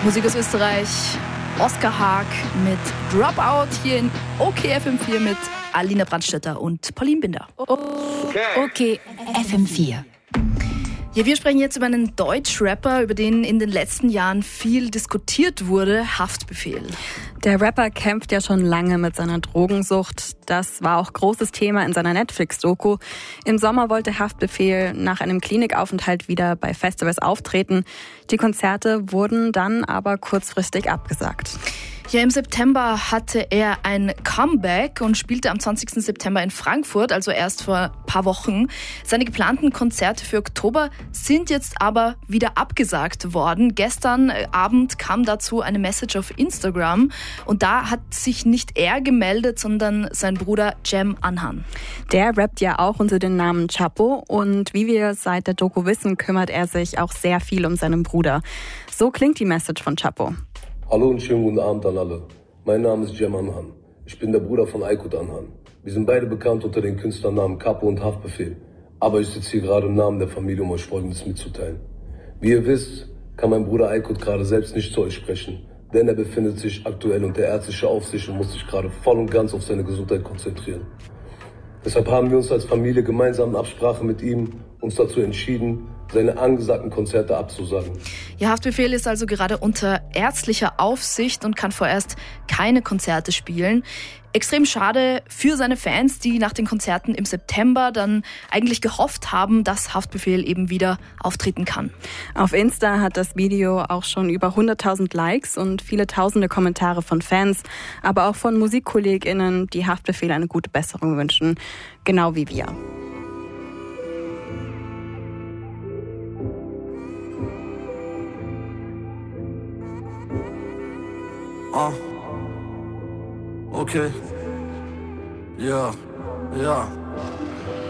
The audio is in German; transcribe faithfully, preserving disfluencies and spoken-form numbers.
Musik aus Österreich, Oskar Haag mit Dropout hier in OK F M vier mit Alina Brandstätter und Pauline Binder. OK F M vier. Ja, wir sprechen jetzt über einen Deutsch-Rapper, über den in den letzten Jahren viel diskutiert wurde, Haftbefehl. Der Rapper kämpft ja schon lange mit seiner Drogensucht. Das war auch großes Thema in seiner Netflix-Doku. Im Sommer wollte Haftbefehl nach einem Klinikaufenthalt wieder bei Festivals auftreten. Die Konzerte wurden dann aber kurzfristig abgesagt. Ja, im September hatte er ein Comeback und spielte am zwanzigsten September in Frankfurt, also erst vor ein paar Wochen. Seine geplanten Konzerte für Oktober sind jetzt aber wieder abgesagt worden. Gestern Abend kam dazu eine Message auf Instagram und da hat sich nicht er gemeldet, sondern sein Bruder Cem Anhan. Der rappt ja auch unter dem Namen Chapo und wie wir seit der Doku wissen, kümmert er sich auch sehr viel um seinen Bruder. So klingt die Message von Chapo. Hallo und schönen guten Abend an alle. Mein Name ist Cem Anhan. Ich bin der Bruder von Aykut Anhan. Wir sind beide bekannt unter den Künstlernamen Capo und Haftbefehl. Aber ich sitze hier gerade im Namen der Familie, um euch Folgendes mitzuteilen. Wie ihr wisst, kann mein Bruder Aykut gerade selbst nicht zu euch sprechen, denn er befindet sich aktuell unter ärztlicher Aufsicht und muss sich gerade voll und ganz auf seine Gesundheit konzentrieren. Deshalb haben wir uns als Familie gemeinsam in Absprache mit ihm uns dazu entschieden, seine angesagten Konzerte abzusagen. Ja, Haftbefehl ist also gerade unter ärztlicher Aufsicht und kann vorerst keine Konzerte spielen. Extrem schade für seine Fans, die nach den Konzerten im September dann eigentlich gehofft haben, dass Haftbefehl eben wieder auftreten kann. Auf Insta hat das Video auch schon über hunderttausend Likes und viele tausende Kommentare von Fans, aber auch von MusikkollegInnen, die Haftbefehl eine gute Besserung wünschen, genau wie wir. Ah. Okay. Ja, ja.